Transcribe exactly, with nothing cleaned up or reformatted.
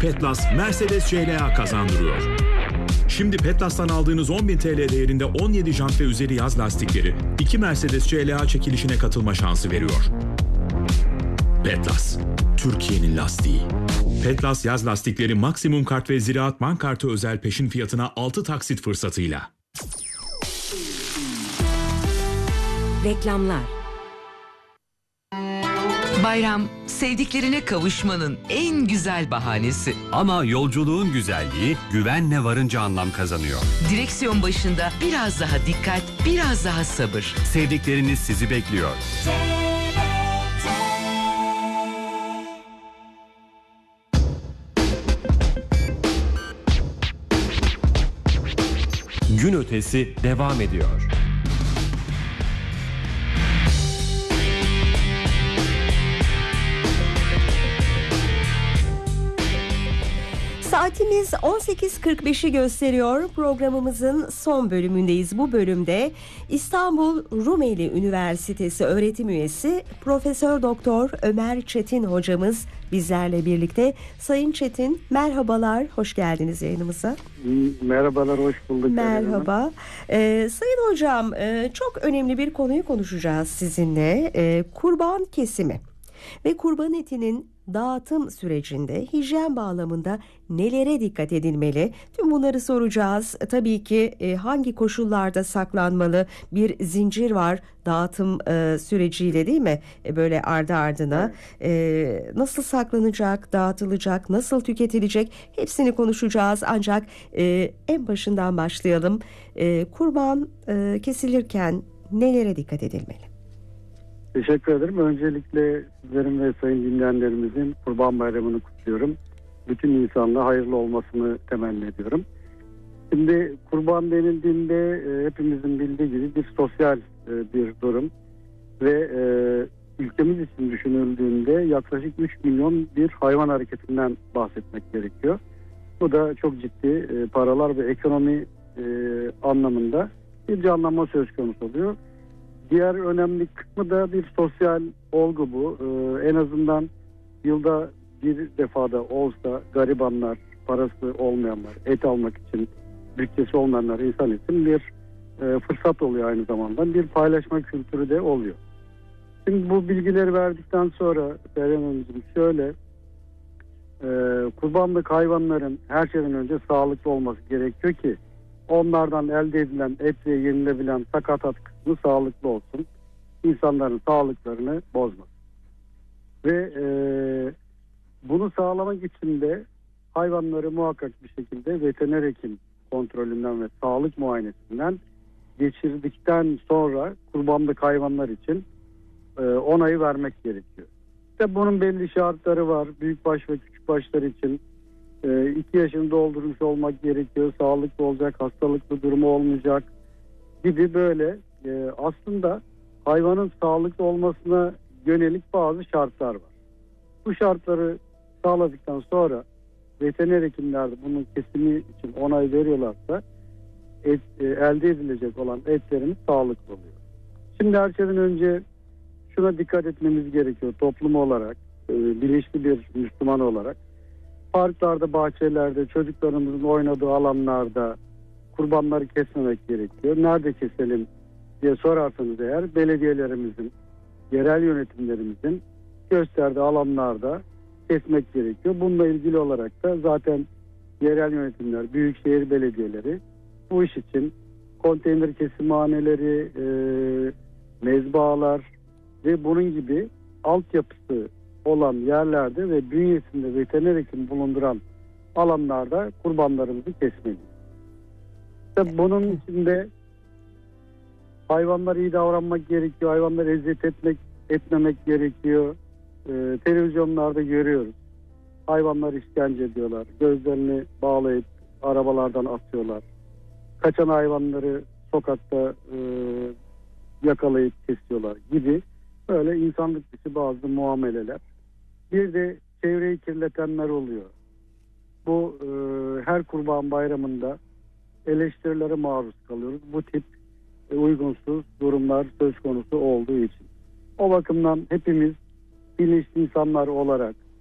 Petlas Mercedes C L A kazandırıyor. Şimdi Petlas'tan aldığınız on bin T L değerinde on yedi jant ve üzeri yaz lastikleri iki Mercedes C L A çekilişine katılma şansı veriyor. Petlas, Türkiye'nin lastiği. Petlas yaz lastikleri maksimum kart ve Ziraat Bank kartı özel peşin fiyatına altı taksit fırsatıyla. Reklamlar. Bayram, sevdiklerine kavuşmanın en güzel bahanesi. Ama yolculuğun güzelliği güvenle varınca anlam kazanıyor. Direksiyon başında biraz daha dikkat, biraz daha sabır. Sevdikleriniz sizi bekliyor. Gün ötesi devam ediyor. Saatimiz on sekiz kırk beşi gösteriyor. Programımızın son bölümündeyiz. Bu bölümde İstanbul Rumeli Üniversitesi öğretim üyesi Profesör Doktor Ömer Çetin hocamız bizlerle birlikte. Sayın Çetin, merhabalar, hoş geldiniz yayınımıza. Merhabalar, hoş bulduk. Merhaba. Ee, Sayın hocam, e, çok önemli bir konuyu konuşacağız sizinle. E, kurban kesimi ve kurban etinin dağıtım sürecinde hijyen bağlamında nelere dikkat edilmeli? Tüm bunları soracağız. Tabii ki e, hangi koşullarda saklanmalı? Bir zincir var dağıtım e, süreciyle, değil mi? E, böyle ardı ardına. E, nasıl saklanacak, dağıtılacak, nasıl tüketilecek? Hepsini konuşacağız. Ancak e, en başından başlayalım. E, kurban e, kesilirken nelere dikkat edilmeli? Teşekkür ederim. Öncelikle sizlerin ve sayın dinleyenlerimizin Kurban Bayramı'nı kutluyorum. Bütün insanlığa hayırlı olmasını temenni ediyorum. Şimdi kurban denildiğinde e, hepimizin bildiği gibi bir sosyal e, bir durum. Ve e, ülkemiz için düşünüldüğünde yaklaşık üç milyon bir hayvan hareketinden bahsetmek gerekiyor. Bu da çok ciddi e, paralar ve ekonomi e, anlamında bir canlanma söz konusu oluyor. Diğer önemli kısmı da bir sosyal olgu bu. Ee, en azından yılda bir defada olsa garibanlar, parası olmayanlar, et almak için bütçesi olmayanlar insan için bir e, fırsat oluyor aynı zamanda. Bir paylaşma kültürü de oluyor. Şimdi bu bilgileri verdikten sonra Ferhan Hanımcığım şöyle, e, kurbanlık hayvanların her şeyden önce sağlıklı olması gerekiyor ki onlardan elde edilen et ve yenilebilen sakatat kısmı sağlıklı olsun. İnsanların sağlıklarını bozmasın. Ve e, bunu sağlamak için de hayvanları muhakkak bir şekilde veteriner hekim kontrolünden ve sağlık muayenesinden geçirdikten sonra kurbanlık hayvanlar için e, onayı vermek gerekiyor. İşte bunun belli şartları var. Büyükbaş ve küçükbaşlar için iki yaşını doldurmuş olmak gerekiyor. Sağlıklı olacak, hastalıklı durumu olmayacak gibi böyle e, aslında hayvanın sağlıklı olmasına yönelik bazı şartlar var. Bu şartları sağladıktan sonra veteriner hekimler de bunun kesimi için onay veriyorlarsa et, e, elde edilecek olan etlerimiz sağlıklı oluyor. Şimdi her şeyden önce şuna dikkat etmemiz gerekiyor toplum olarak, e, bilinçli bir Müslüman olarak. Parklarda, bahçelerde, çocuklarımızın oynadığı alanlarda kurbanları kesmemek gerekiyor. Nerede keselim diye sorarsanız eğer belediyelerimizin, yerel yönetimlerimizin gösterdiği alanlarda kesmek gerekiyor. Bununla ilgili olarak da zaten yerel yönetimler, büyükşehir belediyeleri bu iş için konteyner kesimhaneleri, e, mezbahalar ve bunun gibi altyapısı olan yerlerde ve bünyesinde veteriner hekim bulunduran alanlarda kurbanlarımızı kesmeliyiz. İşte bunun içinde hayvanlara iyi davranmak gerekiyor, hayvanlara eziyet etmek, etmemek gerekiyor. Ee, televizyonlarda görüyoruz. Hayvanlar işkence ediyorlar, gözlerini bağlayıp arabalardan atıyorlar. Kaçan hayvanları sokakta e, yakalayıp kesiyorlar gibi böyle insanlık dışı bazı muameleler. Bir de çevreyi kirletenler oluyor. Bu e, her Kurban Bayramı'nda eleştirilere maruz kalıyoruz. Bu tip e, uygunsuz durumlar söz konusu olduğu için. O bakımdan hepimiz bilinçli insanlar olarak